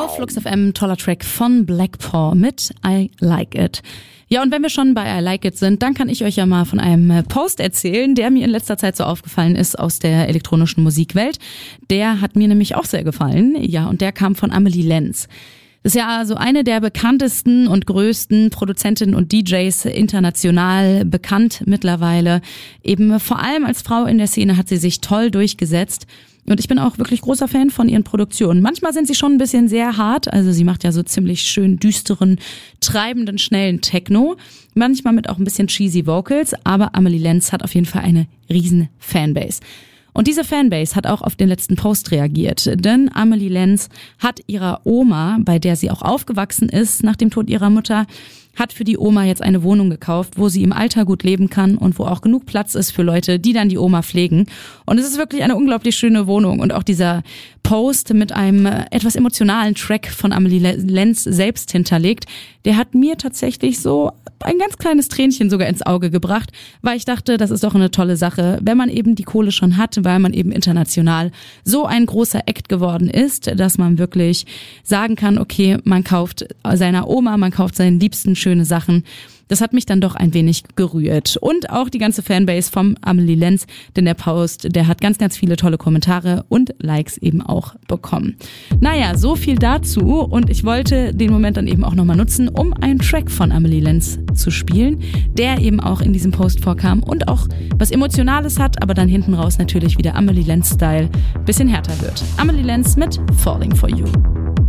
Auf Flux FM, toller Track von Black Paw mit I Like It. Ja, und wenn wir schon bei I Like It sind, dann kann ich euch ja mal von einem Post erzählen, der mir in letzter Zeit so aufgefallen ist aus der elektronischen Musikwelt. Der hat mir nämlich auch sehr gefallen. Ja, und der kam von Amelie Lenz. Das ist ja also eine der bekanntesten und größten Produzentinnen und DJs, international bekannt mittlerweile. Eben vor allem als Frau in der Szene hat sie sich toll durchgesetzt. Und ich bin auch wirklich großer Fan von ihren Produktionen. Manchmal sind sie schon ein bisschen sehr hart, also sie macht ja so ziemlich schön düsteren, treibenden, schnellen Techno. Manchmal mit auch ein bisschen cheesy Vocals, aber Amelie Lenz hat auf jeden Fall eine riesen Fanbase. Und diese Fanbase hat auch auf den letzten Post reagiert, denn Amelie Lenz hat ihrer Oma, bei der sie auch aufgewachsen ist nach dem Tod ihrer Mutter, hat für die Oma jetzt eine Wohnung gekauft, wo sie im Alter gut leben kann und wo auch genug Platz ist für Leute, die dann die Oma pflegen. Und es ist wirklich eine unglaublich schöne Wohnung. Und auch dieser Post mit einem etwas emotionalen Track von Amelie Lenz selbst hinterlegt, der hat mir tatsächlich so ein ganz kleines Tränchen sogar ins Auge gebracht, weil ich dachte, das ist doch eine tolle Sache, wenn man eben die Kohle schon hat, weil man eben international so ein großer Act geworden ist, dass man wirklich sagen kann, okay, man kauft seiner Oma, man kauft seinen Liebsten schöne Sachen. Das hat mich dann doch ein wenig gerührt. Und auch die ganze Fanbase vom Amelie Lenz, denn der Post, der hat ganz, ganz viele tolle Kommentare und Likes eben auch bekommen. Naja, so viel dazu und ich wollte den Moment dann eben auch nochmal nutzen, um einen Track von Amelie Lenz zu spielen, der eben auch in diesem Post vorkam und auch was Emotionales hat, aber dann hinten raus natürlich wieder Amelie Lenz-Style bisschen härter wird. Amelie Lenz mit Falling For You.